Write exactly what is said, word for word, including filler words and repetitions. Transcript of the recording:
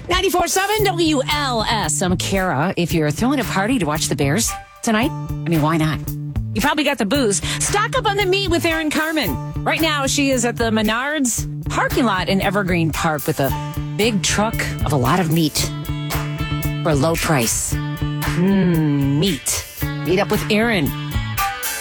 ninety-four point seven W L S. I'm Kara. If you're throwing a party to watch the Bears tonight, I mean, why not? You probably got the booze. Stock up on the meat with Erin Carmen. Right now, she is at the Menards parking lot in Evergreen Park with a big truck of a lot of meat for a low price. Mmm, meat. Meet up with Erin.